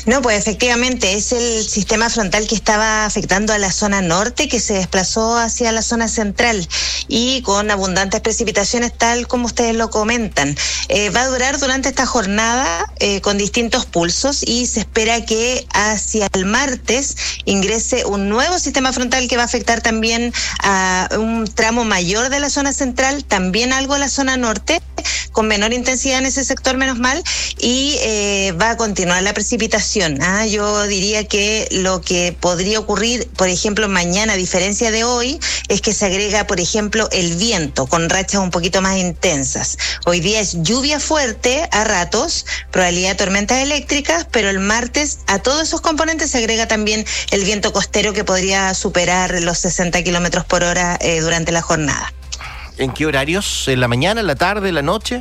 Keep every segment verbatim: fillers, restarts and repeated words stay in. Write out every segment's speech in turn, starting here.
No, pues efectivamente es el sistema frontal que estaba afectando a la zona norte, que se desplazó hacia la zona central y con abundantes precipitaciones, tal como ustedes lo comentan. Eh, va a durar durante esta jornada eh, con distintos pulsos, y se espera que hacia el martes ingrese un nuevo sistema frontal que va a afectar también a un tramo mayor de la zona central, también algo a la zona norte, con menor intensidad en ese sector, menos mal, y eh, va a continuar la precipitación. ¿ah? Yo diría que lo que podría ocurrir, por ejemplo, mañana, a diferencia de hoy, es que se agrega, por ejemplo, el viento, con rachas un poquito más intensas. Hoy día es lluvia fuerte a ratos, probabilidad de tormentas eléctricas, pero el martes a todos esos componentes se agrega también el viento costero, que podría superar los sesenta kilómetros por hora eh, durante la jornada. ¿En qué horarios? ¿En la mañana, en la tarde, en la noche?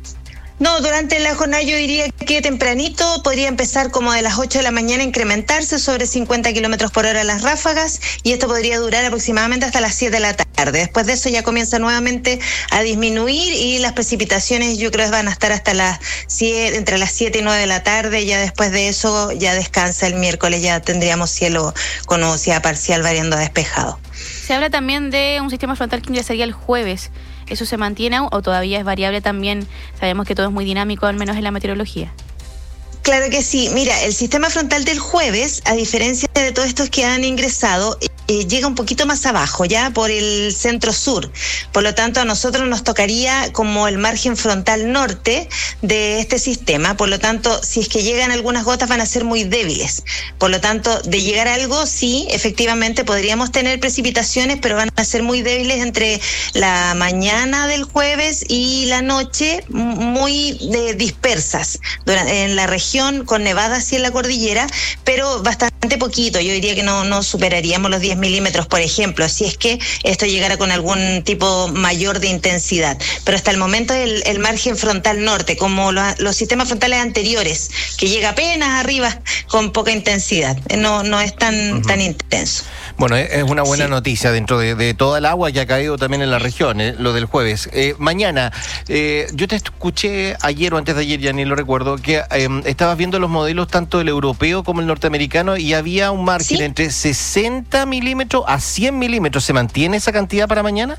No, durante la jornada yo diría que tempranito podría empezar como de las ocho de la mañana a incrementarse sobre cincuenta kilómetros por hora las ráfagas, y esto podría durar aproximadamente hasta las siete de la tarde. Después de eso ya comienza nuevamente a disminuir, y las precipitaciones yo creo que van a estar hasta las siete, entre las siete y nueve de la tarde. Ya después de eso ya descansa el miércoles, ya tendríamos cielo con nubosidad parcial variando a despejado. Se habla también de un sistema frontal que ingresaría el jueves. ¿Eso se mantiene o todavía es variable también? Sabemos que todo es muy dinámico, al menos en la meteorología. Claro que sí. Mira, el sistema frontal del jueves, a diferencia de todos estos que han ingresado, eh, llega un poquito más abajo, ya por el centro sur. Por lo tanto, a nosotros nos tocaría como el margen frontal norte de este sistema. Por lo tanto, si es que llegan algunas gotas, van a ser muy débiles. Por lo tanto, de llegar algo, sí, efectivamente podríamos tener precipitaciones, pero van a ser muy débiles entre la mañana del jueves y la noche, muy de, dispersas durante, en la región, con nevadas y en la cordillera, pero bastante poquito. Yo diría que no, no superaríamos los diez milímetros, por ejemplo, si es que esto llegara con algún tipo mayor de intensidad. Pero hasta el momento el, el margen frontal norte, como lo, los sistemas frontales anteriores, que llega apenas arriba con poca intensidad, no, no es tan, uh-huh. tan intenso. Bueno, es una buena sí. noticia dentro de, de toda el agua que ha caído también en la región, eh, lo del jueves. Eh, mañana, eh, yo te escuché ayer o antes de ayer, ya ni lo recuerdo, que eh, estabas viendo los modelos tanto el europeo como el norteamericano, y había un margen ¿Sí? entre sesenta milímetros a cien milímetros. ¿Se mantiene esa cantidad para mañana?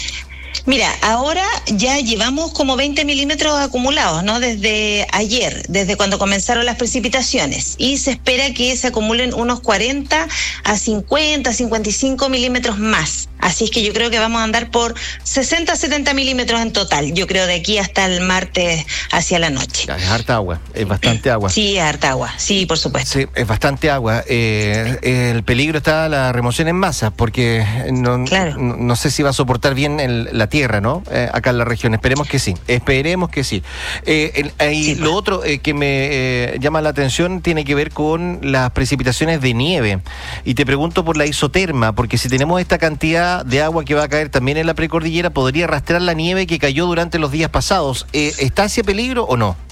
Mira, ahora ya llevamos como veinte milímetros acumulados, ¿no? Desde ayer, desde cuando comenzaron las precipitaciones, y se espera que se acumulen unos cuarenta a cincuenta, cincuenta y cinco milímetros más. Así es que yo creo que vamos a andar por sesenta a setenta milímetros en total, yo creo, de aquí hasta el martes hacia la noche. Es harta agua, es bastante agua. Sí, es harta agua, sí, por supuesto. Sí, es bastante agua. Eh, el peligro está la remoción en masa, porque no, claro. no, no sé si va a soportar bien el, la tierra, ¿no? Eh, acá en la región. Esperemos que sí, esperemos que sí. Eh, el, y sí, lo pues. otro eh, que me eh, llama la atención tiene que ver con las precipitaciones de nieve. Y te pregunto por la isoterma, porque si tenemos esta cantidad de agua que va a caer también en la precordillera, podría arrastrar la nieve que cayó durante los días pasados. Eh, ¿Está hacia peligro o no?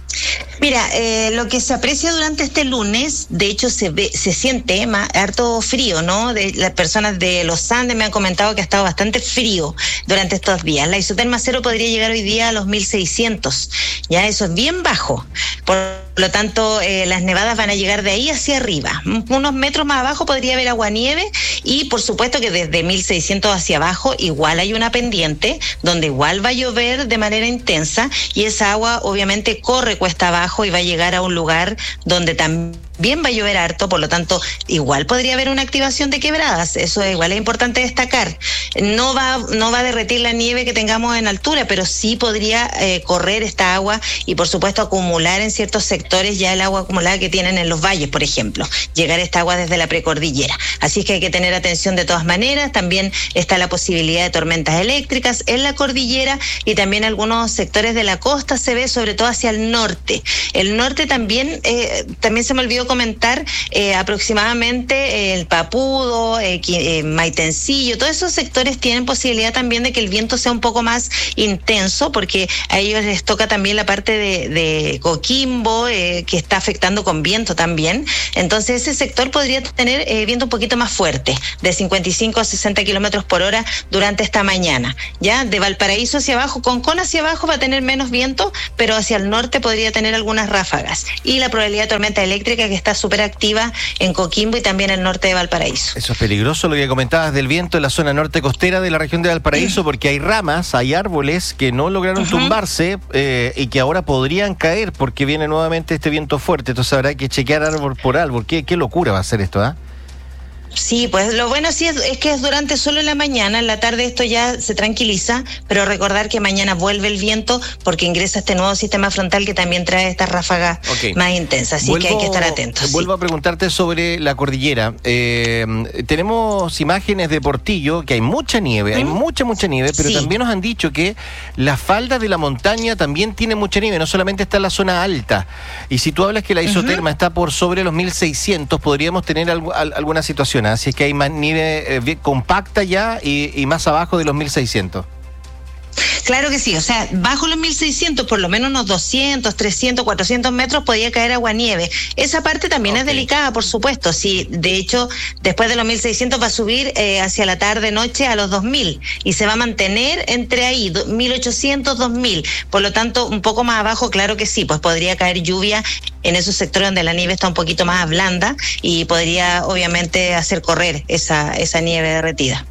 Mira, eh, lo que se aprecia durante este lunes, de hecho se ve, se siente más, harto frío, ¿no? De, las personas de los Andes me han comentado que ha estado bastante frío durante estos días. La isoterma cero podría llegar hoy día a los mil seiscientos, ya eso es bien bajo. Por lo tanto, eh, las nevadas van a llegar de ahí hacia arriba. Unos metros más abajo podría haber aguanieve, y por supuesto que desde mil seiscientos hacia abajo igual hay una pendiente donde igual va a llover de manera intensa, y esa agua obviamente corre cuesta abajo y va a llegar a un lugar donde también va a llover harto. Por lo tanto, igual podría haber una activación de quebradas. Eso igual es importante destacar. No va, no va a derretir la nieve que tengamos en altura, pero sí podría eh, correr esta agua y por supuesto acumular en ciertos sectores ya el agua acumulada que tienen en los valles, por ejemplo, llegar esta agua desde la precordillera. Así es que hay que tener atención de todas maneras. También está la posibilidad de tormentas eléctricas en la cordillera, y también algunos sectores de la costa se ve, sobre todo hacia el norte. El norte también, eh, también se me olvidó comentar, eh, aproximadamente eh, el Papudo, eh, eh, Maitencillo, todos esos sectores tienen posibilidad también de que el viento sea un poco más intenso, porque a ellos les toca también la parte de, de Coquimbo, eh, que está afectando con viento también. Entonces ese sector podría tener eh, viento un poquito más fuerte, de cincuenta y cinco a sesenta kilómetros por hora durante esta mañana. Ya de Valparaíso hacia abajo, Concón hacia abajo va a tener menos viento, pero hacia el norte podría tener algún algunas ráfagas. Y la probabilidad de tormenta eléctrica que está súper activa en Coquimbo y también en el norte de Valparaíso. Eso es peligroso lo que comentabas del viento en la zona norte costera de la región de Valparaíso, porque hay ramas, hay árboles que no lograron uh-huh. tumbarse eh, y que ahora podrían caer porque viene nuevamente este viento fuerte. Entonces habrá que chequear árbol por árbol. ¿Qué, qué locura va a ser esto, ah? ¿eh? Sí, pues lo bueno sí es, es que es durante solo la mañana, en la tarde esto ya se tranquiliza, pero recordar que mañana vuelve el viento porque ingresa este nuevo sistema frontal que también trae estas ráfagas okay. más intensas, así vuelvo, que hay que estar atentos. Vuelvo sí. a preguntarte sobre la cordillera. Eh, tenemos imágenes de Portillo, que hay mucha nieve, ¿Mm? hay mucha, mucha nieve, pero sí. también nos han dicho que la falda de la montaña también tiene mucha nieve, no solamente está en la zona alta. Y si tú hablas que la isoterma uh-huh. está por sobre los mil seiscientos, podríamos tener algo, alguna situación. Así es que hay más nieve eh, compacta ya y, y más abajo de los mil seiscientos. Claro que sí, o sea, bajo los mil seiscientos, por lo menos unos doscientos, trescientos, cuatrocientos metros podía caer aguanieve. Esa parte también okay. es delicada, por supuesto. Sí, de hecho, después de los mil seiscientos va a subir eh, hacia la tarde, noche a los dos mil y se va a mantener entre ahí, mil ochocientos, dos mil. Por lo tanto, un poco más abajo, claro que sí, pues podría caer lluvia en esos sectores donde la nieve está un poquito más blanda y podría, obviamente, hacer correr esa, esa nieve derretida.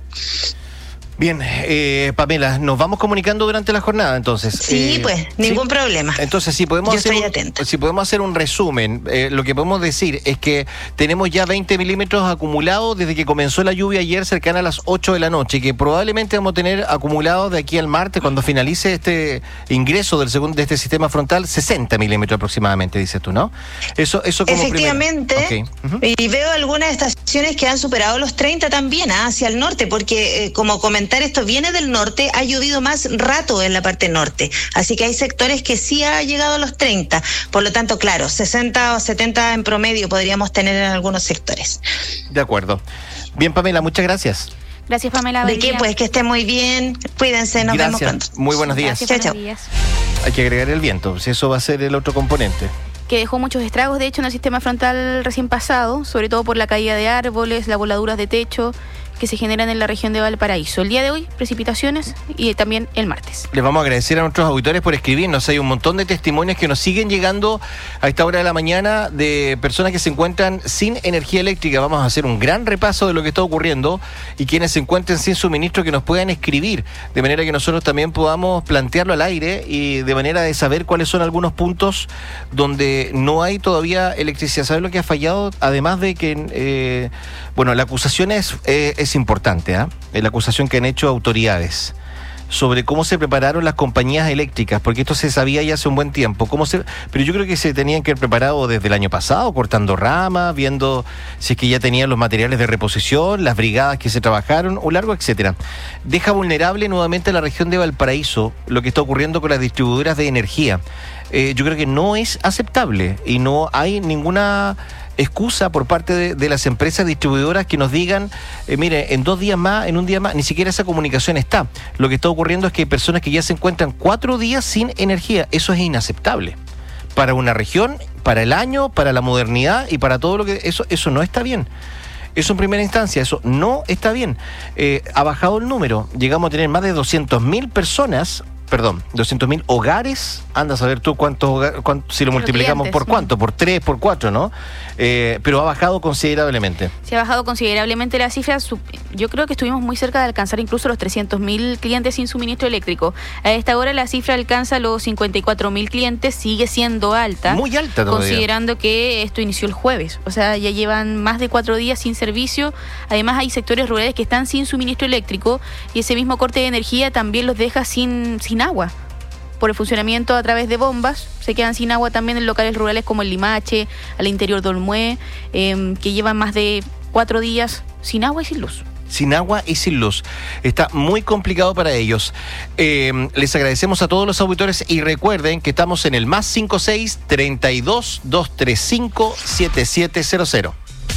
Bien, eh, Pamela, nos vamos comunicando durante la jornada, entonces. Sí, eh, pues, ningún ¿sí? problema. Entonces, si podemos, Yo hacer estoy un, atenta. si podemos hacer un resumen, eh, lo que podemos decir es que tenemos ya veinte milímetros acumulados desde que comenzó la lluvia ayer cercana a las ocho de la noche, y que probablemente vamos a tener acumulados de aquí al martes, cuando finalice este ingreso del segundo de este sistema frontal, sesenta milímetros aproximadamente, dices tú, ¿no? Eso, eso como Efectivamente, okay. uh-huh. y veo algunas estaciones que han superado los treinta también, ¿eh? hacia el norte, porque eh, como comenté, esto viene del norte, ha llovido más rato en la parte norte, así que hay sectores que sí ha llegado a los treinta, por lo tanto, claro, sesenta o setenta en promedio podríamos tener en algunos sectores. De acuerdo. Bien, Pamela, muchas gracias. Gracias, Pamela. ¿De qué? Pues que esté muy bien, cuídense, nos gracias. vemos pronto. Muy buenos días. Gracias, chao, buenos días. Hay que agregar el viento, si eso va a ser el otro componente. Que dejó muchos estragos, de hecho, en el sistema frontal recién pasado, sobre todo por la caída de árboles, las voladuras de techo que se generan en la región de Valparaíso. El día de hoy, precipitaciones y también el martes. Les vamos a agradecer a nuestros auditores por escribirnos. Hay un montón de testimonios que nos siguen llegando a esta hora de la mañana de personas que se encuentran sin energía eléctrica. Vamos a hacer un gran repaso de lo que está ocurriendo y quienes se encuentren sin suministro que nos puedan escribir, de manera que nosotros también podamos plantearlo al aire y de manera de saber cuáles son algunos puntos donde no hay todavía electricidad. ¿Sabes lo que ha fallado? Además de que, eh, bueno, la acusación es, eh, es importante, ¿eh? la acusación que han hecho autoridades sobre cómo se prepararon las compañías eléctricas, porque esto se sabía ya hace un buen tiempo, cómo se, pero yo creo que se tenían que haber preparado desde el año pasado, cortando ramas, viendo si es que ya tenían los materiales de reposición, las brigadas que se trabajaron, un largo etcétera. Deja vulnerable nuevamente a la región de Valparaíso lo que está ocurriendo con las distribuidoras de energía. Eh, yo creo que no es aceptable y no hay ninguna excusa por parte de, de las empresas distribuidoras que nos digan, eh, mire, en dos días más, en un día más, ni siquiera esa comunicación está. Lo que está ocurriendo es que hay personas que ya se encuentran cuatro días sin energía. Eso es inaceptable. Para una región, para el año, para la modernidad y para todo lo que... Eso, eso no está bien. Eso en primera instancia, eso no está bien. Eh, ha bajado el número. Llegamos a tener más de doscientas mil personas... Perdón, doscientos mil hogares, anda a saber tú cuántos hogares, cuánto, si lo multiplicamos por cuánto, por tres, por cuatro, ¿no? Eh, pero ha bajado considerablemente. Se ha bajado considerablemente la cifra, yo creo que estuvimos muy cerca de alcanzar incluso los trescientos mil clientes sin suministro eléctrico. A esta hora la cifra alcanza los cincuenta y cuatro mil clientes, sigue siendo alta. Muy alta todavía. Considerando que esto inició el jueves, o sea, ya llevan más de cuatro días sin servicio. Además hay sectores rurales que están sin suministro eléctrico y ese mismo corte de energía también los deja sin, sin agua. Por el funcionamiento a través de bombas, se quedan sin agua también en locales rurales como el Limache, al interior de Olmué, eh, que llevan más de cuatro días sin agua y sin luz. Sin agua y sin luz. Está muy complicado para ellos. Eh, les agradecemos a todos los auditores y recuerden que estamos en el más cinco seis, treinta y dos, doscientos treinta y cinco, setenta y siete cero cero.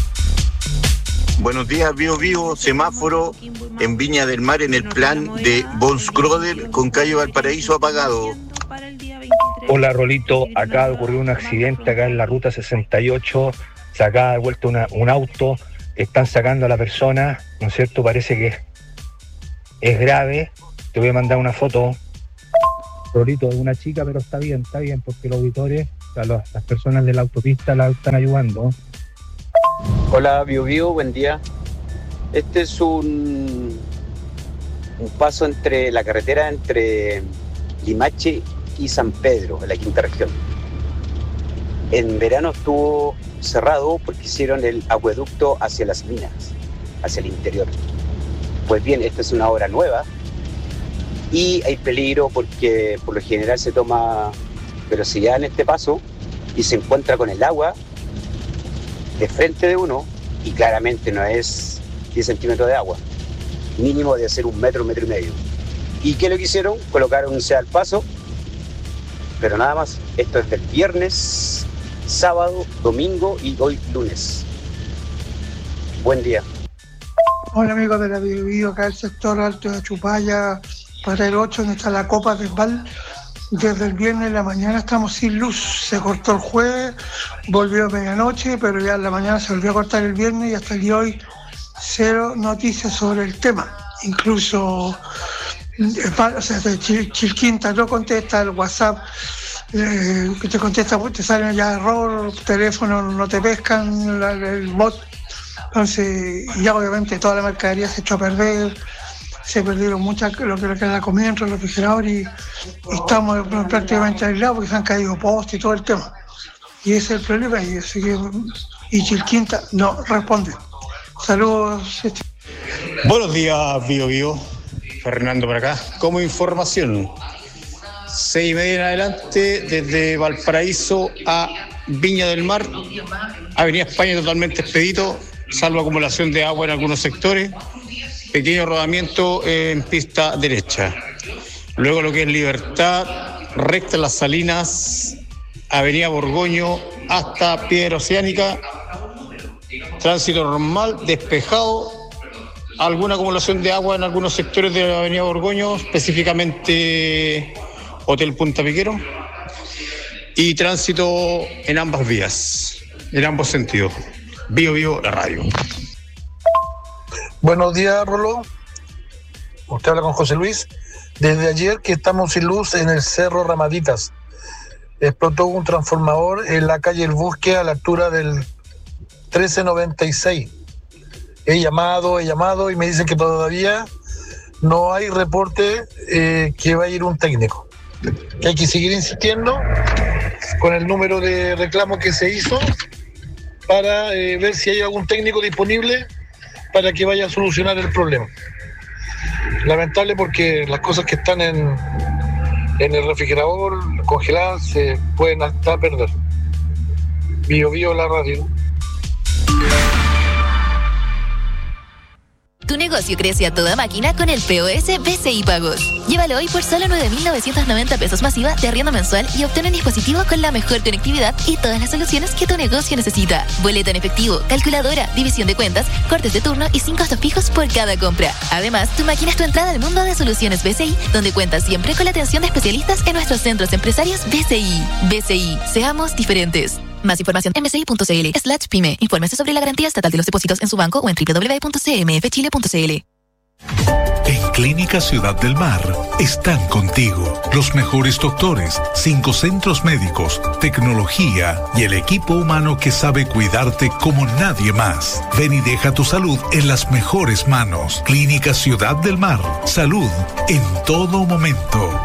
Buenos días, Vivo Vivo, semáforo en Viña del Mar en el plan de Bonskroder con calle Valparaíso apagado. Hola, Rolito, acá ocurrió un accidente acá en la ruta sesenta y ocho, se acaba de vuelta una, un auto, están sacando a la persona, ¿no es cierto? Parece que es, es grave, te voy a mandar una foto. Rolito, es una chica, pero está bien, está bien, porque los auditores a las, las personas de la autopista las están ayudando. Hola, Bio Bio, buen día. Este es un, un paso entre la carretera entre Limache y San Pedro, en la quinta región. En verano estuvo cerrado porque hicieron el acueducto hacia las minas, hacia el interior. Pues bien, esta es una obra nueva y hay peligro porque por lo general se toma velocidad en este paso y se encuentra con el agua de frente de uno y claramente no es diez centímetros de agua, mínimo de ser un metro, metro y medio. ¿Y qué es lo que hicieron? Colocaron un sea al paso, pero nada más. Esto es del viernes, sábado, domingo y hoy lunes. Buen día. Hola amigos de la Bio Bio, acá el sector Alto de Chupaya, para el ocho, donde está la Copa del Val. Desde el viernes en la mañana estamos sin luz, se cortó el jueves, volvió a medianoche, pero ya en la mañana se volvió a cortar el viernes y hasta el día de hoy cero noticias sobre el tema. Incluso, o sea, Chilquinta no contesta el WhatsApp, eh, que te contesta, te sale ya error, teléfono no te pescan, la, el bot. Entonces, ya obviamente toda la mercadería se echó a perder. Se perdieron muchas, lo que era la comida dentro del refrigerador y, y estamos prácticamente aislados porque se han caído postes y todo el tema. Y ese es el problema. Y, así que, y Chilquinta no responde. Saludos. Buenos días, Bio Bio. Fernando por acá. Como información, seis y media en adelante, desde Valparaíso a Viña del Mar, Avenida España totalmente expedito, salvo acumulación de agua en algunos sectores. Pequeño rodamiento en pista derecha. Luego lo que es Libertad, recta Las Salinas, Avenida Borgoño hasta Piedra Oceánica. Tránsito normal, despejado. Alguna acumulación de agua en algunos sectores de la Avenida Borgoño, específicamente Hotel Punta Piquero. Y tránsito en ambas vías, en ambos sentidos. Bio Bio, la radio. Buenos días, Rolo. Usted habla con José Luis. Desde ayer que estamos sin luz en el Cerro Ramaditas. Explotó un transformador en la calle El Busque a la altura del trece noventa y seis. He llamado, he llamado y me dicen que todavía no hay reporte eh, que va a ir un técnico. Que hay que seguir insistiendo con el número de reclamo que se hizo para eh, ver si hay algún técnico disponible para que vaya a solucionar el problema. Lamentable porque las cosas que están en, en el refrigerador congeladas se pueden hasta perder. Bio Bio, la radio. Tu negocio crece a toda máquina con el P O S B C I Pagos. Llévalo hoy por solo nueve mil novecientos noventa pesos masiva de arriendo mensual y obtén un dispositivo con la mejor conectividad y todas las soluciones que tu negocio necesita. Boleto en efectivo, calculadora, división de cuentas, cortes de turno y sin costos fijos por cada compra. Además, tu máquina es tu entrada al mundo de soluciones B C I, donde cuentas siempre con la atención de especialistas en nuestros centros empresarios B C I. B C I, seamos diferentes. Más información en bci.cl slash pyme. Infórmese sobre la garantía estatal de los depósitos en su banco o en doble u doble u doble u punto c m f chile punto c l. En Clínica Ciudad del Mar están contigo los mejores doctores, cinco centros médicos, tecnología y el equipo humano que sabe cuidarte como nadie más. Ven y deja tu salud en las mejores manos. Clínica Ciudad del Mar. Salud en todo momento.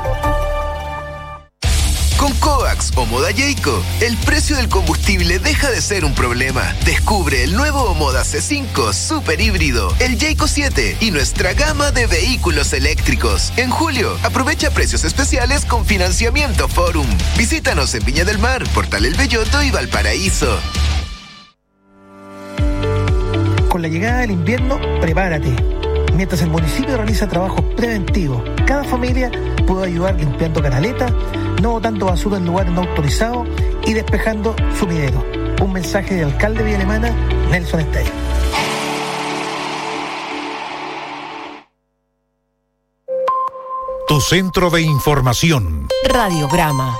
Con Coax o Moda Jayco, el precio del combustible deja de ser un problema. Descubre el nuevo Moda C cinco Super Híbrido, el Jayco siete y nuestra gama de vehículos eléctricos. En julio, aprovecha precios especiales con financiamiento Forum. Visítanos en Viña del Mar, Portal El Belloto y Valparaíso. Con la llegada del invierno, prepárate. Mientras el municipio realiza trabajos preventivos, cada familia puede ayudar limpiando canaletas, no botando basura en lugares no autorizados y despejando sumidero. Un mensaje del alcalde de Villa Alemana, Nelson Estey. Tu centro de información. Radio Brahma.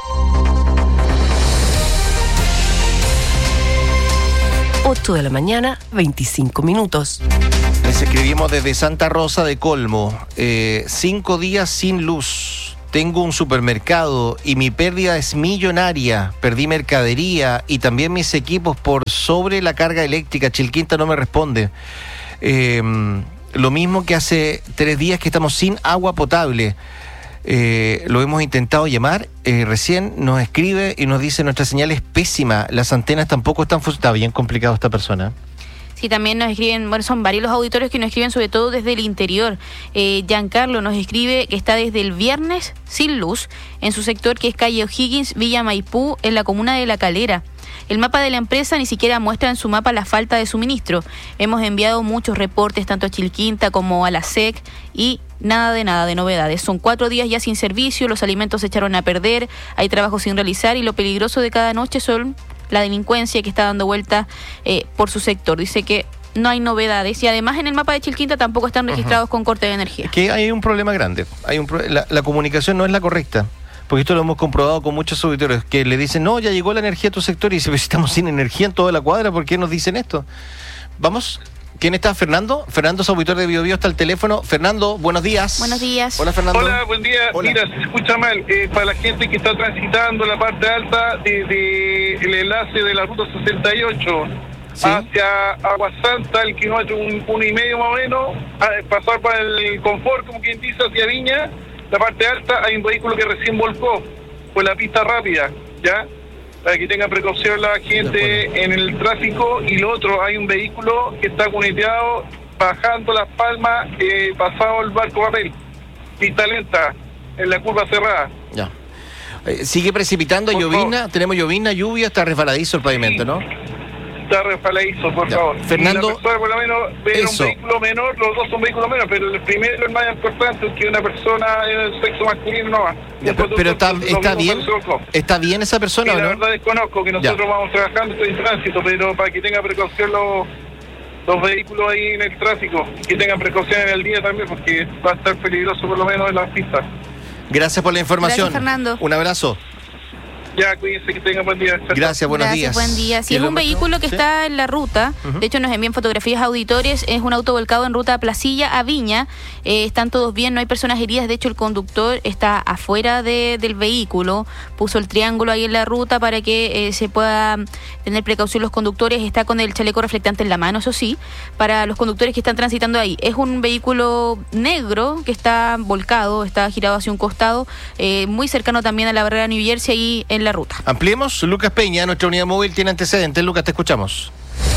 ocho de la mañana, veinticinco minutos. Les escribimos desde Santa Rosa de Colmo. Eh, cinco días sin luz. tengo un supermercado y mi pérdida es millonaria, perdí mercadería y también mis equipos por sobre la carga eléctrica. Chilquinta no me responde. Eh, lo mismo que hace tres días que estamos sin agua potable. Eh, lo hemos intentado llamar, eh, recién nos escribe y nos dice nuestra señal es pésima, las antenas tampoco están funcionando. Está bien complicado esta persona. Sí, también nos escriben, bueno, son varios los auditores que nos escriben, sobre todo desde el interior. Eh, Giancarlo nos escribe que está desde el viernes sin luz en su sector, que es calle O'Higgins, Villa Maipú, en la comuna de La Calera. El mapa de la empresa ni siquiera muestra en su mapa la falta de suministro. Hemos enviado muchos reportes, tanto a Chilquinta como a la S E C, y nada de nada de novedades. Son cuatro días ya sin servicio, los alimentos se echaron a perder, hay trabajo sin realizar, y lo peligroso de cada noche son la delincuencia que está dando vuelta eh, por su sector. Dice que no hay novedades y además en el mapa de Chilquinta tampoco están registrados uh-huh. con corte de energía. Es que hay un problema grande. Hay un pro- la, la comunicación no es la correcta. Porque esto lo hemos comprobado con muchos auditores que le dicen, no, ya llegó la energía a tu sector, y dice, pero si estamos sin energía en toda la cuadra, ¿por qué nos dicen esto? Vamos, ¿quién está? Fernando. Fernando es auditor de Bio Bio, está al teléfono. Fernando, buenos días. Buenos días. Hola, Fernando. Hola, buen día. Hola. Mira, se escucha mal. Eh, para la gente que está transitando la parte alta desde de el enlace de la ruta sesenta y ocho ¿sí? hacia Agua Santa, el kilómetro un, uno y medio más o menos, a pasar para el confort, como quien dice, hacia Viña, la parte alta, hay un vehículo que recién volcó por la pista rápida, ¿ya? Para que tengan precaución la gente en el tráfico. Y lo otro, hay un vehículo que está cuneteado bajando Las Palmas, eh, pasado el barco papel, pista lenta, en la curva cerrada. Ya. Eh, sigue precipitando, por llovina, favor. Tenemos llovina, lluvia, está resbaladizo el pavimento, sí. ¿no? Está resbaladizo, por ya. favor. Fernando, y la persona, por lo menos, ve un vehículo menor, los dos son vehículos menores, pero el primero, el más importante, es que una persona del sexo masculino no va. Ya, pero pero está, está bien, ¿está bien esa persona sí, o no? La verdad desconozco, que nosotros ya. vamos trabajando, estoy en tránsito, pero para que tenga precaución los, los vehículos ahí en el tráfico, que tengan precaución en el día también, porque va a estar peligroso por lo menos en las pistas. Gracias por la información. Gracias, Fernando. Un abrazo. Ya, cuídense, que tengan buen día. Gracias, buenos Gracias, días. buen día. Si es un vehículo que ¿sí? está en la ruta, uh-huh. de hecho nos envían fotografías a auditores, es un auto volcado en ruta Placilla a Viña, eh, están todos bien, no hay personas heridas, de hecho el conductor está afuera de, del vehículo, puso el triángulo ahí en la ruta para que eh, se pueda tener precaución los conductores, está con el chaleco reflectante en la mano, eso sí, para los conductores que están transitando ahí. Es un vehículo negro que está volcado, está girado hacia un costado, eh, muy cercano también a la barrera New Jersey, ahí en la ruta. Ampliemos. Lucas Peña, nuestra unidad móvil, tiene antecedentes. Lucas, te escuchamos.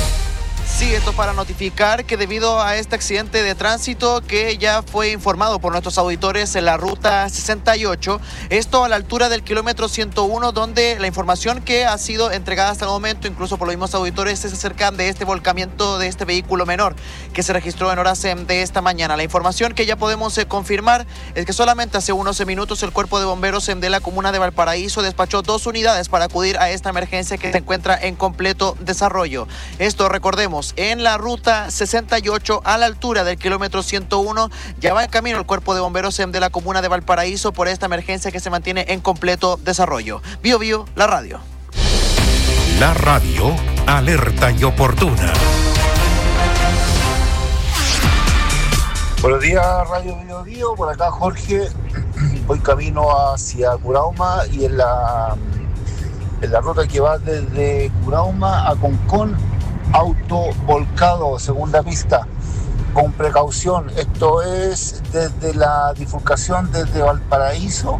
Sí, esto para notificar que debido a este accidente de tránsito que ya fue informado por nuestros auditores en la ruta sesenta y ocho, esto a la altura del kilómetro ciento uno, donde la información que ha sido entregada hasta el momento, incluso por los mismos auditores, es acerca de este volcamiento de este vehículo menor que se registró en horas de esta mañana. La información que ya podemos eh, confirmar es que solamente hace unos minutos el Cuerpo de Bomberos de la comuna de Valparaíso despachó dos unidades para acudir a esta emergencia que se encuentra en completo desarrollo. Esto, recordemos, en la ruta sesenta y ocho, a la altura del kilómetro ciento uno, ya va en camino el Cuerpo de Bomberos de la comuna de Valparaíso por esta emergencia que se mantiene en completo desarrollo. Bio Bio, la radio. La radio, alerta y oportuna. Buenos días, Radio Bio Bio, por acá Jorge, voy camino hacia Curauma y en la, en la ruta que va desde Curauma a Concón, auto volcado, segunda pista, con precaución. Esto es desde la bifurcación desde Valparaíso,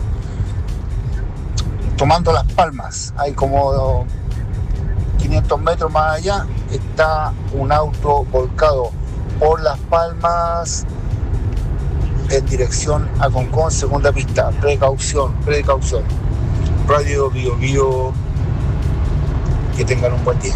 tomando Las Palmas. Hay como quinientos metros más allá, está un auto volcado por Las Palmas en dirección a Concón, segunda pista. Precaución, precaución. Radio Bio Bio, que tengan un buen día.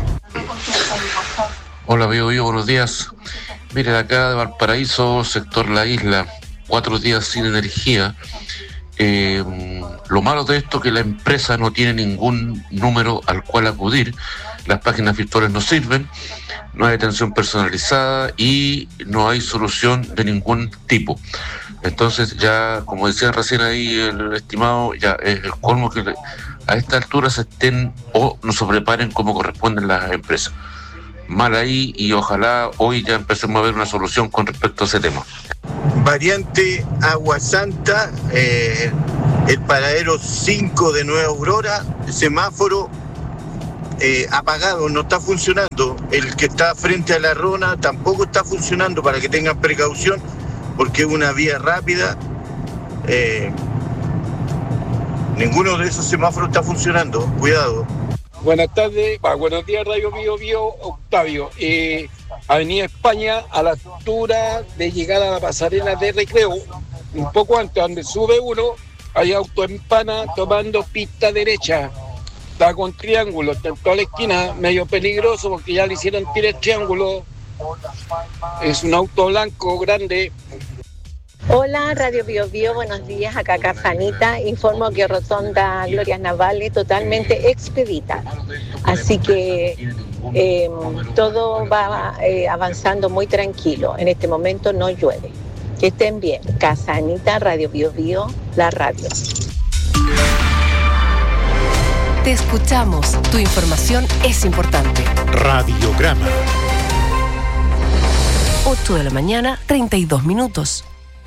Hola, Bio Bio, buenos días. Mire, de acá de Valparaíso, sector La Isla, cuatro días sin energía. Eh, lo malo de esto es que la empresa no tiene ningún número al cual acudir, las páginas virtuales no sirven, no hay atención personalizada y no hay solución de ningún tipo. Entonces ya, como decía recién ahí el estimado, ya es el colmo que a esta altura se estén o no se preparen como corresponden las empresas. Mal ahí, y ojalá hoy ya empecemos a ver una solución con respecto a ese tema. Variante Agua Santa, eh, el paradero cinco de Nueva Aurora, semáforo eh, apagado, no está funcionando. El que está frente a la Rona tampoco está funcionando, para que tengan precaución, porque es una vía rápida. Eh, ninguno de esos semáforos está funcionando, cuidado. Buenas tardes, bah, buenos días, Radio Bio Bio, Octavio. Eh, Avenida España, a la altura de llegar a la pasarela de Recreo, un poco antes, donde sube uno, hay auto en Pana tomando pista derecha. Está con triángulo, está en toda la esquina, medio peligroso porque ya le hicieron tirar el triángulo. Es un auto blanco grande. Hola, Radio Bio Bio, buenos días, acá Casanita. Informo que Rotonda Glorias Navales totalmente expedita. Así que eh, todo va eh, avanzando muy tranquilo. En este momento no llueve. Que estén bien. Casanita, Radio Bio Bio, la radio. Te escuchamos. Tu información es importante. Radiograma. ocho de la mañana, treinta y dos minutos.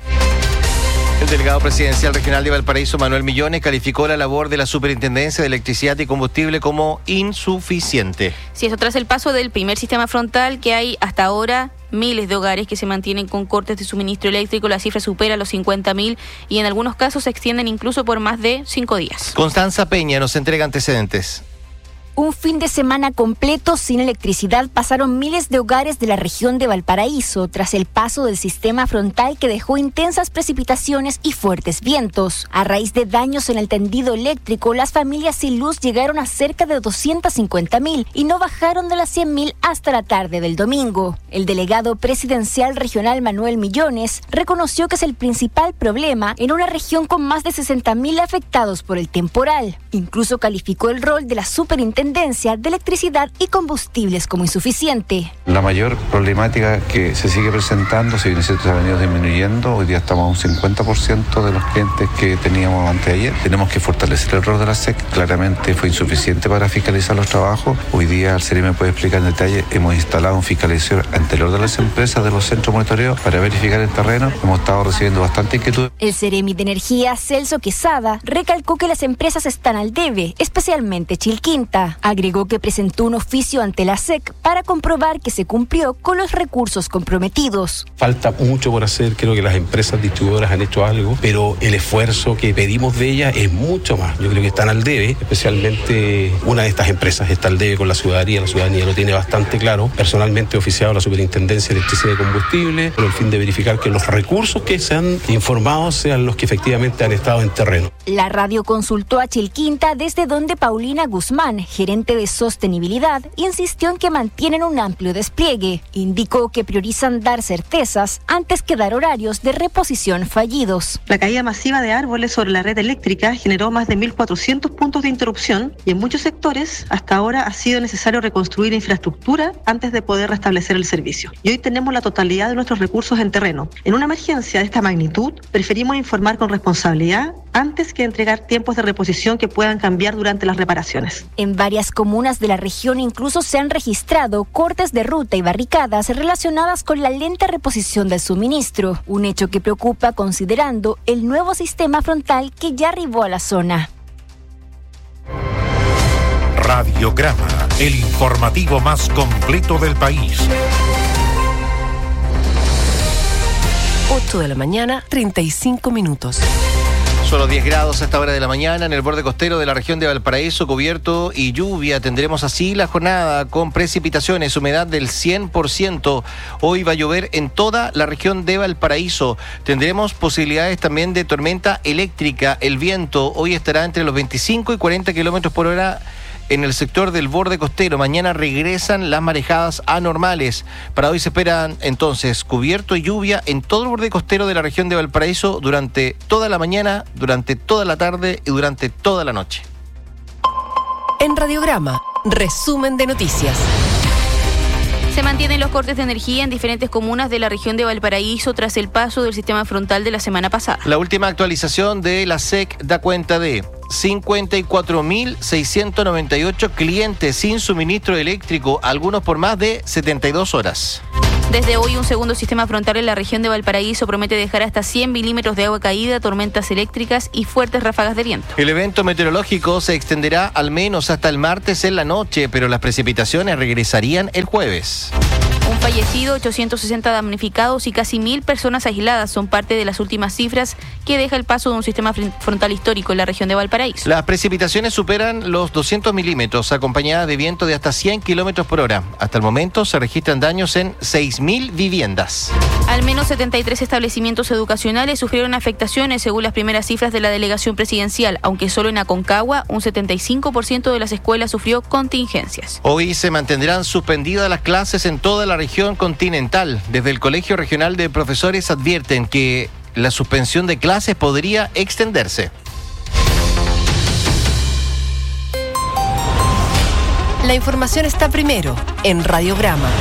El delegado presidencial regional de Valparaíso, Manuel Millones, calificó la labor de la Superintendencia de Electricidad y Combustible como insuficiente. Sí, eso tras el paso del primer sistema frontal, que hay hasta ahora miles de hogares que se mantienen con cortes de suministro eléctrico. La cifra supera los cincuenta mil y en algunos casos se extienden incluso por más de cinco días. Constanza Peña nos entrega antecedentes. Un fin de semana completo sin electricidad pasaron miles de hogares de la región de Valparaíso tras el paso del sistema frontal que dejó intensas precipitaciones y fuertes vientos. A raíz de daños en el tendido eléctrico, las familias sin luz llegaron a cerca de doscientos cincuenta mil y no bajaron de las cien mil hasta la tarde del domingo. El delegado presidencial regional Manuel Millones reconoció que es el principal problema en una región con más de sesenta mil afectados por el temporal. Incluso calificó el rol de la superintendencia de electricidad y combustibles como insuficiente. La mayor problemática que se sigue presentando, si bien se ha venido disminuyendo, hoy día estamos a un cincuenta por ciento de los clientes que teníamos antes de ayer. Tenemos que fortalecer el rol de la S E C, claramente fue insuficiente para fiscalizar los trabajos. Hoy día, el Ceremi me puede explicar en detalle, hemos instalado un fiscalizador anterior de las empresas, de los centros monitoreos, para verificar el terreno. Hemos estado recibiendo bastante inquietud. El Ceremi de Energía, Celso Quesada, recalcó que las empresas están al debe, especialmente Chilquinta. Agregó que presentó un oficio ante la S E C para comprobar que se cumplió con los recursos comprometidos. Falta mucho por hacer, creo que las empresas distribuidoras han hecho algo, pero el esfuerzo que pedimos de ellas es mucho más. Yo creo que están al debe, especialmente una de estas empresas está al debe con la ciudadanía, la ciudadanía lo tiene bastante claro. Personalmente he oficiado a la Superintendencia de Electricidad y Combustible con el fin de verificar que los recursos que se han informado sean los que efectivamente han estado en terreno. La radio consultó a Chilquinta, desde donde Paulina Guzmán, gerente de sostenibilidad, insistió en que mantienen un amplio despliegue. Indicó que priorizan dar certezas antes que dar horarios de reposición fallidos. La caída masiva de árboles sobre la red eléctrica generó más de mil cuatrocientos puntos de interrupción y en muchos sectores hasta ahora ha sido necesario reconstruir infraestructura antes de poder restablecer el servicio. Y hoy tenemos la totalidad de nuestros recursos en terreno. En una emergencia de esta magnitud, preferimos informar con responsabilidad antes que entregar tiempos de reposición que puedan cambiar durante las reparaciones. En varias comunas de la región incluso se han registrado cortes de ruta y barricadas relacionadas con la lenta reposición del suministro, un hecho que preocupa considerando el nuevo sistema frontal que ya arribó a la zona. Radiograma, el informativo más completo del país. ocho de la mañana, treinta y cinco minutos. Solo diez grados a esta hora de la mañana en el borde costero de la región de Valparaíso, cubierto y lluvia. Tendremos así la jornada con precipitaciones, humedad del cien por ciento. Hoy va a llover en toda la región de Valparaíso. Tendremos posibilidades también de tormenta eléctrica. El viento hoy estará entre los veinticinco y cuarenta kilómetros por hora en el sector del borde costero. Mañana regresan las marejadas anormales. Para hoy se esperan entonces cubierto y lluvia en todo el borde costero de la región de Valparaíso durante toda la mañana, durante toda la tarde y durante toda la noche. En Radiograma, resumen de noticias. Se mantienen los cortes de energía en diferentes comunas de la región de Valparaíso tras el paso del sistema frontal de la semana pasada. La última actualización de la S E C da cuenta de cincuenta y cuatro mil seiscientos noventa y ocho clientes sin suministro eléctrico, algunos por más de setenta y dos horas. Desde hoy, un segundo sistema frontal en la región de Valparaíso promete dejar hasta cien milímetros de agua caída, tormentas eléctricas y fuertes ráfagas de viento. El evento meteorológico se extenderá al menos hasta el martes en la noche, pero las precipitaciones regresarían el jueves. Un fallecido, ochocientos sesenta damnificados y casi mil personas aisladas son parte de las últimas cifras que deja el paso de un sistema frontal histórico en la región de Valparaíso. Las precipitaciones superan los doscientos milímetros, acompañadas de viento de hasta cien kilómetros por hora. Hasta el momento se registran daños en seis mil viviendas. Al menos setenta y tres establecimientos educacionales sufrieron afectaciones según las primeras cifras de la delegación presidencial, aunque solo en Aconcagua un setenta y cinco por ciento de las escuelas sufrió contingencias. Hoy se mantendrán suspendidas las clases en toda la región continental. Desde el Colegio Regional de Profesores advierten que la suspensión de clases podría extenderse. La información está primero en Radiograma.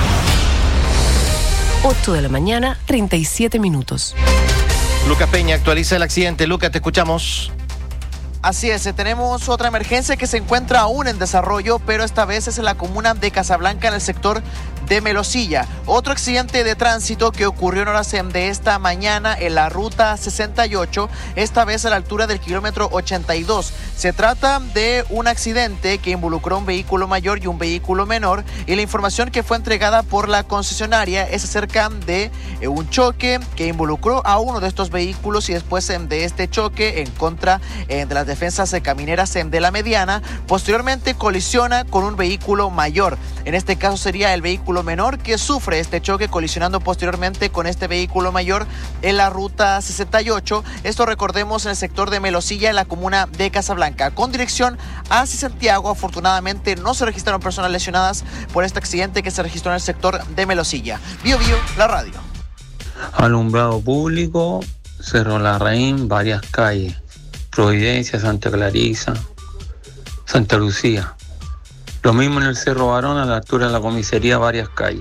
ocho de la mañana, treinta y siete minutos. Lucas Peña actualiza el accidente. Lucas, te escuchamos. Así es, tenemos otra emergencia que se encuentra aún en desarrollo, pero esta vez es en la comuna de Casablanca, en el sector de Melosilla. Otro accidente de tránsito que ocurrió en horas de esta mañana en la ruta sesenta y ocho, esta vez a la altura del kilómetro ochenta y dos. Se trata de un accidente que involucró un vehículo mayor y un vehículo menor, y la información que fue entregada por la concesionaria es acerca de un choque que involucró a uno de estos vehículos y después de este choque en contra de las defensas camineras de la mediana, posteriormente colisiona con un vehículo mayor. En este caso sería el vehículo menor que sufre este choque, colisionando posteriormente con este vehículo mayor en la ruta sesenta y ocho. Esto, recordemos, en el sector de Melosilla, en la comuna de Casablanca, con dirección hacia Santiago. Afortunadamente no se registraron personas lesionadas por este accidente que se registró en el sector de Melosilla. Bio Bio, la radio. Alumbrado público, Cerro Larraín, varias calles: Providencia, Santa Clarisa, Santa Lucía. Lo mismo en el Cerro Barón, a la altura de la comisaría, varias calles.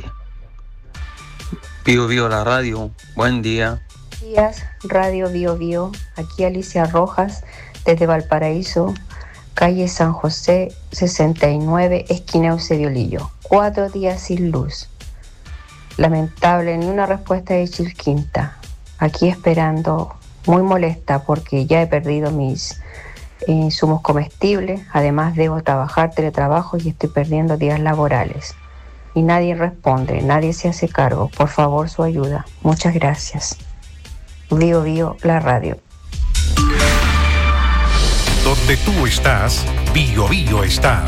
Bio Bio, la radio. Buen día. Buenos días, Radio Bio Bio. Aquí Alicia Rojas, desde Valparaíso, calle San José sesenta y nueve, esquina Eusebio Lillo. Cuatro días sin luz. Lamentable, ni una respuesta de Chilquinta. Aquí esperando, muy molesta porque ya he perdido mis insumos comestibles. Además debo trabajar teletrabajo y estoy perdiendo días laborales. Y nadie responde, nadie se hace cargo. Por favor, su ayuda. Muchas gracias. Bio Bio, la radio. Donde tú estás, Bio Bio está.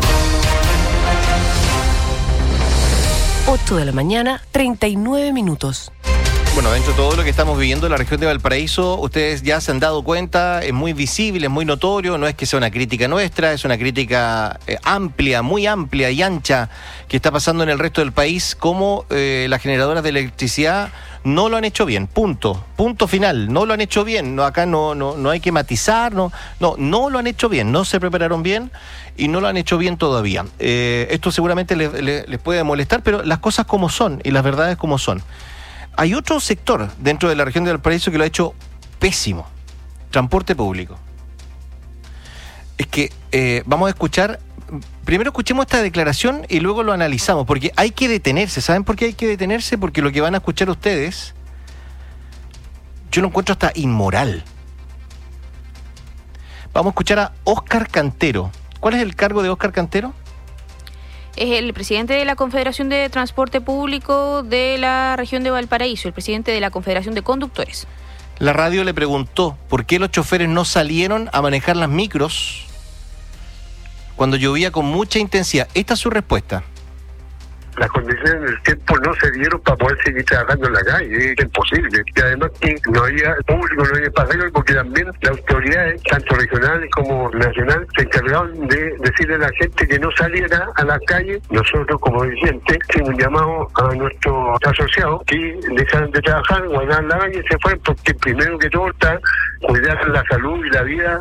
ocho de la mañana, treinta y nueve minutos. Bueno, dentro de todo lo que estamos viviendo en la región de Valparaíso, ustedes ya se han dado cuenta, es muy visible, es muy notorio, no es que sea una crítica nuestra, es una crítica eh, amplia, muy amplia y ancha que está pasando en el resto del país, como eh, las generadoras de electricidad no lo han hecho bien, punto, punto final, no lo han hecho bien, no, acá no, no, no hay que matizar, no, no, no lo han hecho bien, no se prepararon bien y no lo han hecho bien todavía. Eh, esto seguramente les, les, les puede molestar, pero las cosas como son y las verdades como son. Hay otro sector dentro de la región de Valparaíso que lo ha hecho pésimo: transporte público. Es que eh, vamos a escuchar, primero escuchemos esta declaración y luego lo analizamos, porque hay que detenerse. ¿Saben por qué hay que detenerse? Porque lo que van a escuchar ustedes, yo lo encuentro hasta inmoral. Vamos a escuchar a Óscar Cantero. ¿Cuál es el cargo de Óscar Cantero? Es el presidente de la Confederación de Transporte Público de la región de Valparaíso, el presidente de la Confederación de Conductores. La radio le preguntó por qué los choferes no salieron a manejar las micros cuando llovía con mucha intensidad. Esta es su respuesta. Las condiciones del tiempo no se dieron para poder seguir trabajando en la calle, es imposible. Y además que no había público, no había pasajeros, porque también las autoridades, tanto regionales como nacionales, se encargaron de decirle a la gente que no saliera a la calle. Nosotros, como dirigentes, hicimos un llamado a nuestros asociados que dejaran de trabajar, guardaran la calle y se fueron, porque primero que todo está cuidar la salud y la vida.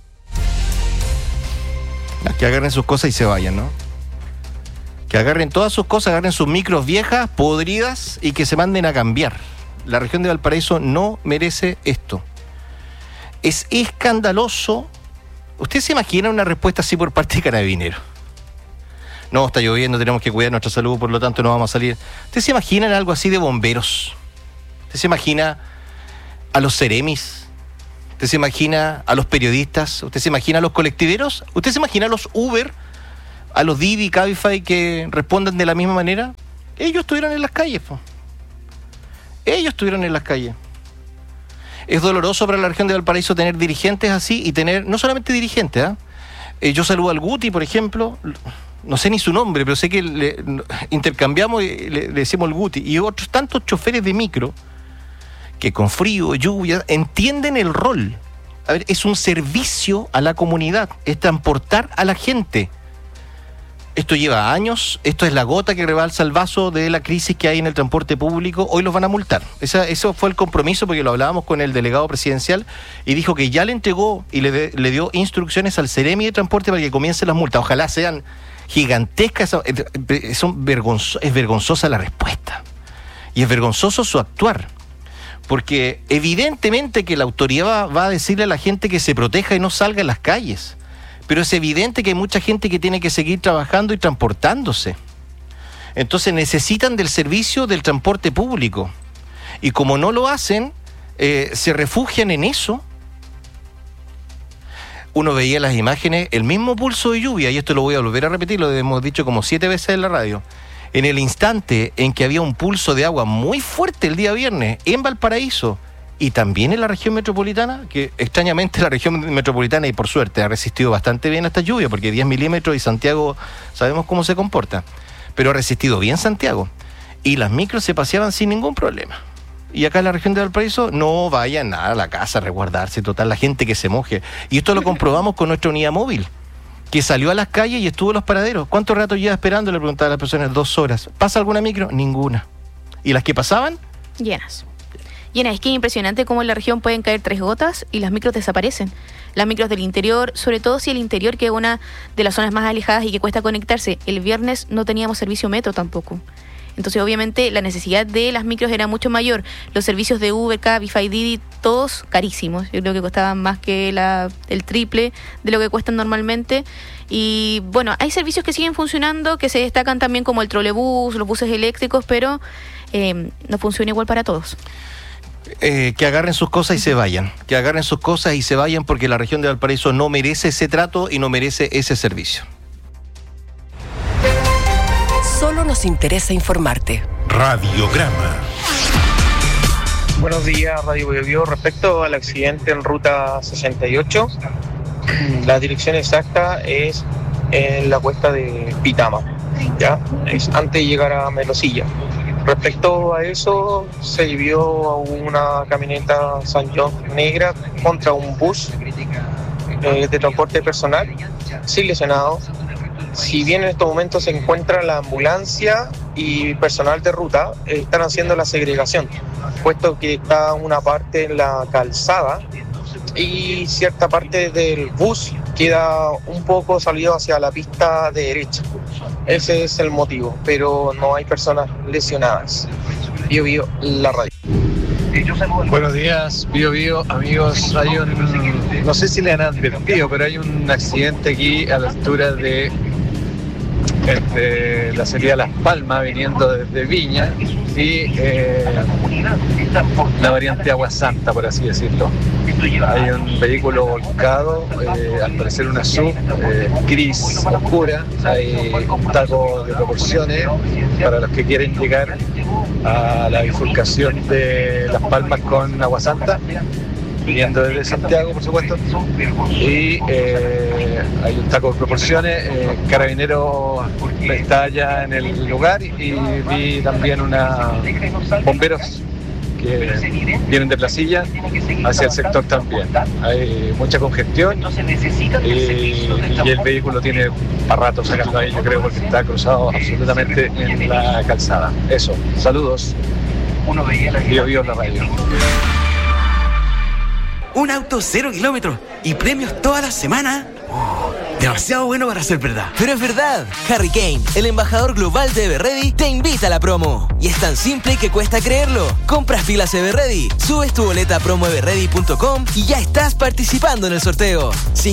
Que agarren sus cosas y se vayan, ¿no? Que agarren todas sus cosas, agarren sus micros viejas, podridas, y que se manden a cambiar. La región de Valparaíso no merece esto. Es escandaloso. ¿Usted se imagina una respuesta así por parte de Carabineros? no, está lloviendo, tenemos que cuidar nuestra salud, por lo tanto no vamos a salir. ¿Usted se imagina en algo así de bomberos? ¿Usted se imagina a los seremis? ¿Usted se imagina a los periodistas? ¿Usted se imagina a los colectiveros? ¿Usted se imagina a los Uber, a los Didi, Cabify que respondan de la misma manera? Ellos estuvieron en las calles, po. Ellos estuvieron en las calles. Es doloroso para la región de Valparaíso tener dirigentes así y tener, no solamente dirigentes, ¿eh? Eh, yo saludo al Guti, por ejemplo, no sé ni su nombre, pero sé que le, intercambiamos y le, le decimos el Guti, y otros tantos choferes de micro que con frío, lluvia, entienden el rol. A ver, es un servicio a la comunidad, es transportar a la gente. Esto lleva años, esto es la gota que rebalsa el vaso de la crisis que hay en el transporte público. Hoy los van a multar. Esa, eso fue el compromiso, porque lo hablábamos con el delegado presidencial y dijo que ya le entregó y le, de, le dio instrucciones al Ceremi de Transporte para que comiencen las multas. Ojalá sean gigantescas. Son vergonzo, es vergonzosa la respuesta y es vergonzoso su actuar, porque evidentemente que la autoridad va, va a decirle a la gente que se proteja y no salga en las calles. Pero es evidente que hay mucha gente que tiene que seguir trabajando y transportándose. Entonces necesitan del servicio del transporte público. Y como no lo hacen, eh, se refugian en eso. Uno veía las imágenes, el mismo pulso de lluvia, y esto lo voy a volver a repetir, lo hemos dicho como siete veces en la radio. En el instante en que había un pulso de agua muy fuerte el día viernes en Valparaíso, y también en la región metropolitana, que extrañamente la región metropolitana, y por suerte, ha resistido bastante bien a esta lluvia, porque diez milímetros y Santiago sabemos cómo se comporta, pero ha resistido bien Santiago, y las micros se paseaban sin ningún problema. Y acá en la región de Valparaíso no vayan nada a la casa a resguardarse, total, la gente que se moje. Y esto lo comprobamos con nuestra unidad móvil, que salió a las calles y estuvo en los paraderos. ¿Cuánto rato lleva esperando? Le preguntaba a las personas, dos horas. ¿Pasa alguna micro? Ninguna. ¿Y las que pasaban? Llenas. Llena, es que es impresionante cómo en la región pueden caer tres gotas y las micros desaparecen. Las micros del interior, sobre todo si el interior, que es una de las zonas más alejadas y que cuesta conectarse. El viernes no teníamos servicio metro tampoco. Entonces, obviamente, la necesidad de las micros era mucho mayor. Los servicios de Uber, Cabify, Didi, todos carísimos. Yo creo que costaban más que la, el triple de lo que cuestan normalmente. Y, bueno, hay servicios que siguen funcionando, que se destacan también como el trolebús, los buses eléctricos, pero eh, no funciona igual para todos. Eh, que agarren sus cosas y se vayan, que agarren sus cosas y se vayan, porque la región de Valparaíso no merece ese trato y no merece ese servicio. Solo nos interesa informarte. Radiograma. Buenos días, Radio Bio Bio. Respecto al accidente en ruta sesenta y ocho, la dirección exacta es en la cuesta de Pitama, ¿ya? Es antes de llegar a Melosilla. Respecto a eso, se vio una camioneta San John negra contra un bus eh, de transporte personal, sin lesionados. Si bien en estos momentos se encuentra la ambulancia y personal de ruta, eh, están haciendo la segregación, puesto que está una parte en la calzada y cierta parte del bus queda un poco salido hacia la pista de derecha. Ese es el motivo, pero no hay personas lesionadas. Bio Bio, la radio. Buenos días, Bio Bio, amigos. Hay un, no sé si le han advertido, pero hay un accidente aquí a la altura de este, la salida de Las Palmas, viniendo desde Viña, y eh, la variante Agua Santa, por así decirlo. Hay un vehículo volcado, eh, al parecer una S U V eh, gris oscura. Hay un taco de proporciones para los que quieren llegar a la bifurcación de Las Palmas con Agua Santa, viniendo desde Santiago, por supuesto. Y eh, hay un taco de proporciones. Eh, Carabinero está ya en el lugar, y vi también una bomberos que vienen de Placilla hacia el sector también. Hay mucha congestión y, y el vehículo tiene para rato sacando ahí, yo creo, porque está cruzado absolutamente en la calzada. Eso, saludos. Bio Bio, la radio. Un auto cero kilómetros y premios toda la semana. Oh, demasiado bueno para ser verdad. Pero es verdad. Harry Kane, el embajador global de Everready, te invita a la promo. Y es tan simple que cuesta creerlo. Compras pilas Everready, subes tu boleta a promo everready punto com y ya estás participando en el sorteo. Sin